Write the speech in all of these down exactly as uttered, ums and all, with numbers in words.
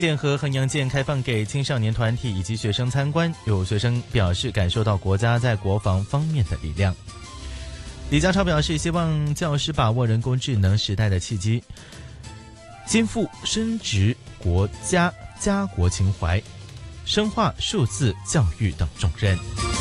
剑和衡阳剑开放给青少年团体以及学生参观，有学生表示感受到国家在国防方面的力量。李家超表示，希望教师把握人工智能时代的契机，肩负深植国家家国情怀，深化数字教育等重任。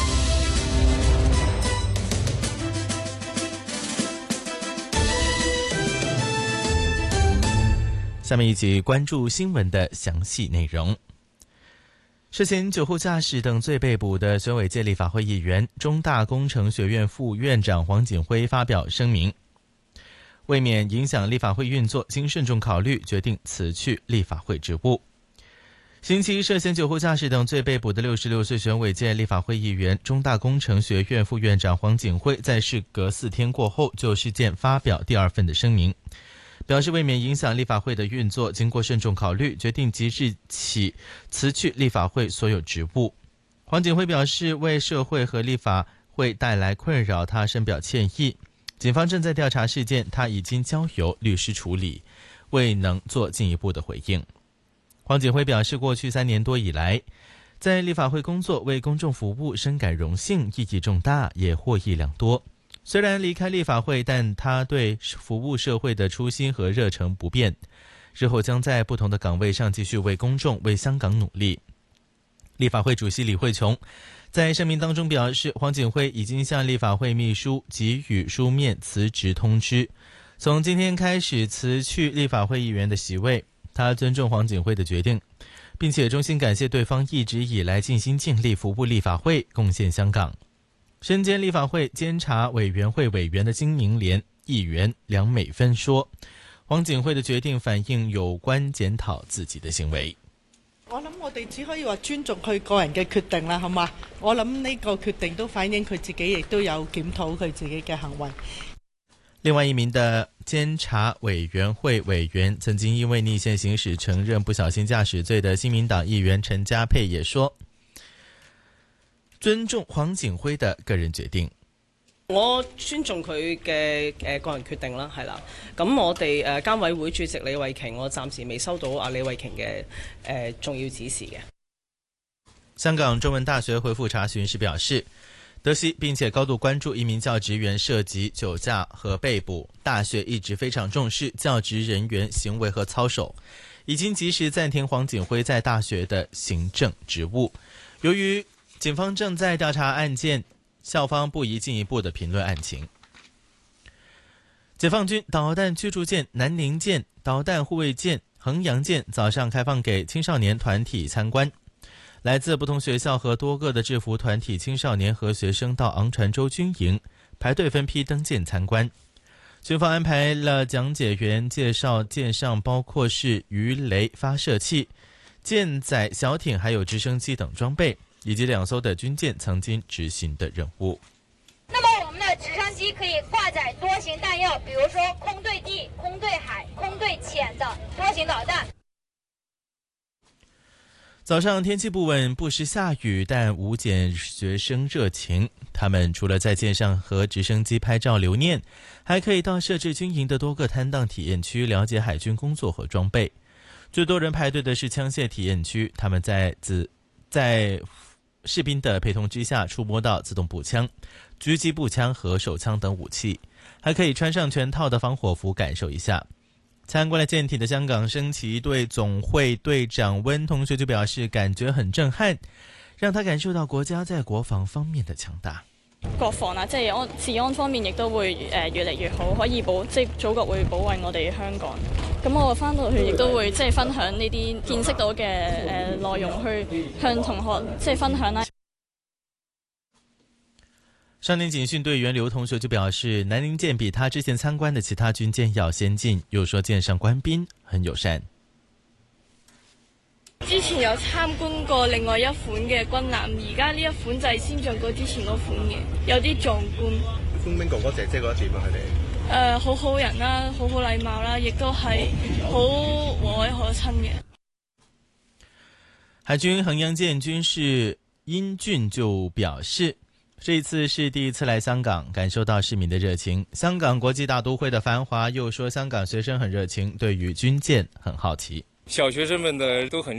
下面一起关注新闻的详细内容。涉嫌酒后驾驶等罪被捕的选委界立法会议员、中大工程学院副院长黄锦辉发表声明，为免影响立法会运作，经慎重考虑，决定辞去立法会职务。刑期涉嫌酒后驾驶等罪被捕的六十六岁选委界立法会议员、中大工程学院副院长黄锦辉，在事隔四天过后就事件发表第二份的声明，表示为免影响立法会的运作，经过慎重考虑，决定即日起辞去立法会所有职务。黄锦辉表示，为社会和立法会带来困扰，他深表歉意。警方正在调查事件，他已经交由律师处理，未能做进一步的回应。黄锦辉表示，过去三年多以来，在立法会工作，为公众服务，深感荣幸，意义重大，也获益良多。虽然离开立法会，但他对服务社会的初心和热诚不变，日后将在不同的岗位上继续为公众、为香港努力。立法会主席李慧琼在声明当中表示，黄锦辉已经向立法会秘书给予书面辞职通知，从今天开始辞去立法会议员的席位。他尊重黄锦辉的决定，并且衷心感谢对方一直以来尽心尽力服务立法会，贡献香港。身兼立法会监察委员会委员的金明廉议員梁美芬說，黃錦輝的決定反映有關檢討自己的行為。 我諗我哋只可以話尊重佢個人嘅決定啦，好嘛？我諗呢個決定都反映佢自己亦都有檢討佢自己嘅行為。 另外一名的监察委員會委員，曾經因為逆線行駛承認不小心駕駛罪的新民黨議員陳家佩也說，尊重黃錦輝的個人決定。 我尊重佢嘅誒個人決定啦，係啦。咁我哋誒監委會主席李慧瓊，我暫時未收到阿李慧瓊嘅誒重要指示嘅。 香港中文大學回覆查詢時表示，得悉並且高度關注一名教職員涉及酒駕和被捕，大學一直非常重視教職人員行為和操守，已經及時暫停黃錦輝在大學的行政職務。由於警方正在調查案件，校方不宜進一步的評論案情。解放軍導彈驅逐艦南寧艦、導彈護衛艦衡陽艦早上開放給青少年團體參觀，來自不同學校和多個的制服團體青少年和學生到昂船洲軍營排隊分批登艦參觀。軍方安排了講解員介紹艦上包括是魚雷發射器、艦載小艇還有直升機等裝備，以及兩艘的軍艦曾經執行的任務。 那麼我們的直升機可以掛載多型彈藥，比如說空對地、空對海、空對潛的多型導彈。 早上天氣不穩，不時下雨，但無減學生熱情。他們除了在艦上和直升機拍照留念，還可以到設置軍營的多個攤檔體驗區了解海軍工作和裝備。最多人排隊的是槍械體驗區，他們在自在士兵的陪同之下觸摸到自動步槍、狙擊步槍和手槍等武器，還可以穿上全套的防火服感受一下。參觀了艦艇的香港升旗隊總會隊長溫同學就表示，感覺很震撼，讓他感受到國家在國防方面的強大。 國防啊，即係安治安方面亦都會誒越嚟越好，可以保即係祖國會保衛我哋香港。咁我翻到去亦都會即係分享呢啲見識到嘅誒內容，去向同學即係分享啦。 少年警訓隊員劉同學就表示，南寧艦比他之前參觀的其他軍艦要先進，又說艦上官兵很友善。 之前有參觀過另外一款嘅軍艦，而家呢一款就係先進過之前嗰款嘅，有啲壯觀。官兵哥哥姐姐覺得點啊？佢哋誒好好人啦，好好禮貌啦，亦都係好和藹可親嘅。 海軍衡陽艦軍士殷俊就表示，這一次是第一次來香港，感受到市民的熱情。香港國際大都會的繁華，又說香港學生很熱情，對於軍艦很好奇。 小學生們的都很